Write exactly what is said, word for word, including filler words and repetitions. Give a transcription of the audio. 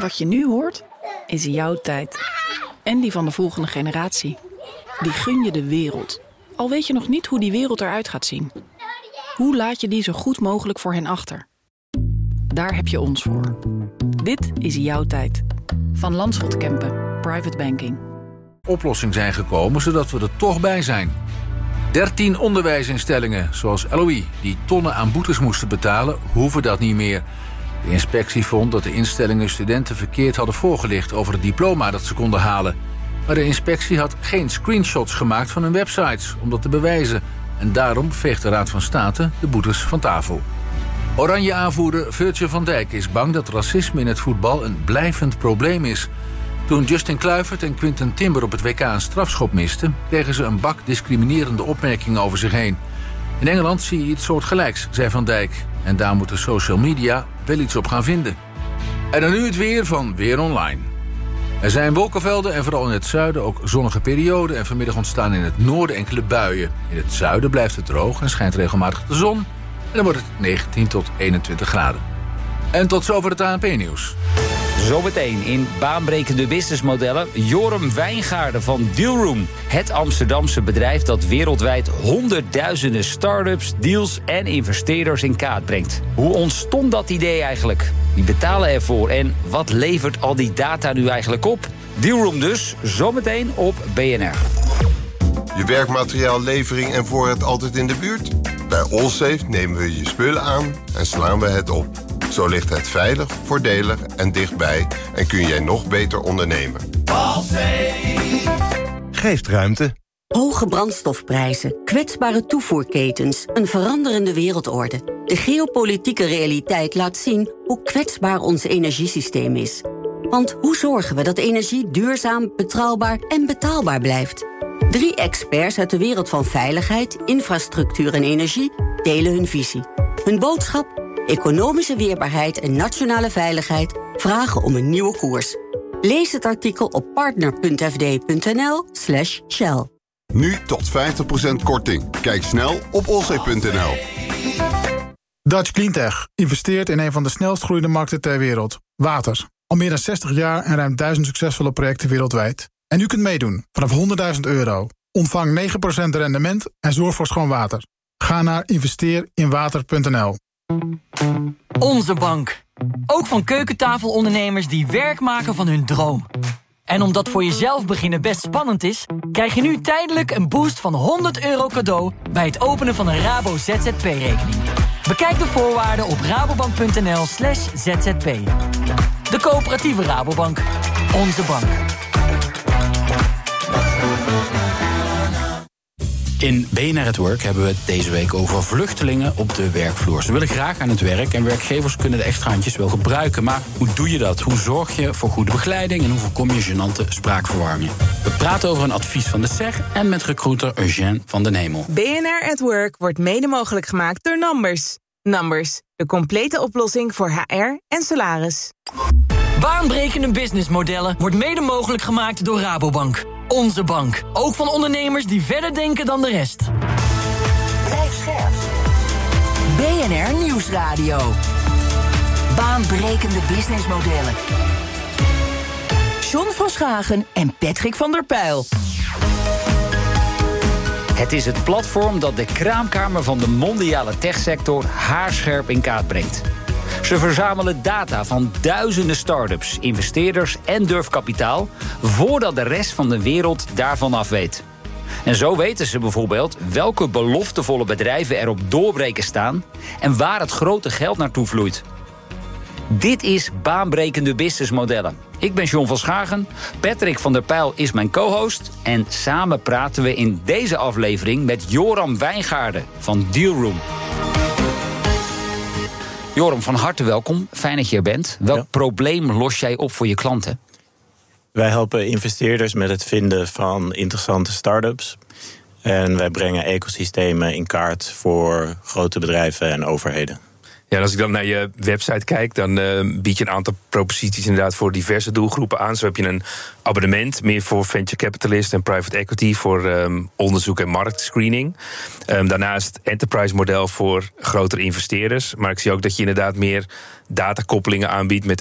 Wat je nu hoort, is jouw tijd. En die van de volgende generatie. Die gun je de wereld. Al weet je nog niet hoe die wereld eruit gaat zien. Hoe laat je die zo goed mogelijk voor hen achter? Daar heb je ons voor. Dit is jouw tijd. Van Landschot Kempen, Private Banking. Oplossing zijn gekomen, zodat we er toch bij zijn. dertien onderwijsinstellingen, zoals L O I, die tonnen aan boetes moesten betalen, hoeven dat niet meer. De inspectie vond dat de instellingen studenten verkeerd hadden voorgelicht over het diploma dat ze konden halen. Maar de inspectie had geen screenshots gemaakt van hun websites om dat te bewijzen. En daarom veegt de Raad van State de boetes van tafel. Oranje-aanvoerder Virgil van Dijk is bang dat racisme in het voetbal een blijvend probleem is. Toen Justin Kluivert en Quinten Timber op het W K een strafschop misten, kregen ze een bak discriminerende opmerkingen over zich heen. In Engeland zie je iets soortgelijks, zei Van Dijk. En daar moeten social media wel iets op gaan vinden. En dan nu het weer van Weer Online. Er zijn wolkenvelden en vooral in het zuiden ook zonnige perioden. En vanmiddag ontstaan in het noorden enkele buien. In het zuiden blijft het droog en schijnt regelmatig de zon. En dan wordt het negentien tot eenentwintig graden. En tot zover het A N P-nieuws. Zometeen in baanbrekende businessmodellen Joram Wijngaarden van Dealroom. Het Amsterdamse bedrijf dat wereldwijd honderdduizenden start-ups, deals en investeerders in kaart brengt. Hoe ontstond dat idee eigenlijk? Wie betalen ervoor en wat levert al die data nu eigenlijk op? Dealroom dus, zometeen op B N R. Je werkmateriaal, levering en voorraad altijd in de buurt? Bij Allsafe nemen we je spullen aan en slaan we het op. Zo ligt het veilig, voordelig en dichtbij en kun jij nog beter ondernemen. Allsafe geeft ruimte. Hoge brandstofprijzen, kwetsbare toevoerketens, een veranderende wereldorde. De geopolitieke realiteit laat zien hoe kwetsbaar ons energiesysteem is. Want hoe zorgen we dat energie duurzaam, betrouwbaar en betaalbaar blijft? Drie experts uit de wereld van veiligheid, infrastructuur en energie delen hun visie. Hun boodschap? Economische weerbaarheid en nationale veiligheid vragen om een nieuwe koers. Lees het artikel op partner.fd.nl slash Shell. Nu tot vijftig procent korting. Kijk snel op allsafe punt n l. Dutch Cleantech investeert in een van de snelst groeiende markten ter wereld. Water. Al meer dan zestig jaar en ruim duizend succesvolle projecten wereldwijd. En u kunt meedoen vanaf honderdduizend euro. Ontvang negen procent rendement en zorg voor schoon water. Ga naar investeer in water punt n l. Onze bank. Ook van keukentafelondernemers die werk maken van hun droom. En omdat voor jezelf beginnen best spannend is, krijg je nu tijdelijk een boost van honderd euro cadeau bij het openen van een Rabo Z Z P-rekening. Bekijk de voorwaarden op rabobank punt n l slash z z p. De coöperatieve Rabobank. Onze bank. In B N R at Work hebben we het deze week over vluchtelingen op de werkvloer. Ze willen graag aan het werk en werkgevers kunnen de extra handjes wel gebruiken. Maar hoe doe je dat? Hoe zorg je voor goede begeleiding en hoe voorkom je gênante spraakverwarringen? We praten over een advies van de S E R en met recruiter Eugène van den Hemel. B N R at Work wordt mede mogelijk gemaakt door Numbers. Numbers, de complete oplossing voor H R en salaris. Baanbrekende businessmodellen wordt mede mogelijk gemaakt door Rabobank. Onze bank. Ook van ondernemers die verder denken dan de rest. Blijf scherp. B N R Nieuwsradio. Baanbrekende businessmodellen. John van Schagen en Patrick van der Pijl. Het is het platform dat de kraamkamer van de mondiale techsector haarscherp in kaart brengt. Ze verzamelen data van duizenden start-ups, investeerders en durfkapitaal voordat de rest van de wereld daarvan af weet. En zo weten ze bijvoorbeeld welke beloftevolle bedrijven er op doorbreken staan en waar het grote geld naartoe vloeit. Dit is baanbrekende businessmodellen. Ik ben John van Schagen, Patrick van der Pijl is mijn co-host en samen praten we in deze aflevering met Joram Wijngaarden van Dealroom. Joram, van harte welkom. Fijn dat je er bent. Welk ja. probleem los jij op voor je klanten? Wij helpen investeerders met het vinden van interessante start-ups. En wij brengen ecosystemen in kaart voor grote bedrijven en overheden. Ja, en als ik dan naar je website kijk, dan uh, bied je een aantal proposities inderdaad voor diverse doelgroepen aan. Zo heb je een abonnement, meer voor venture capitalist en private equity, voor um, onderzoek en marktscreening. Um, daarnaast enterprise model voor grotere investeerders. Maar ik zie ook dat je inderdaad meer datakoppelingen aanbiedt met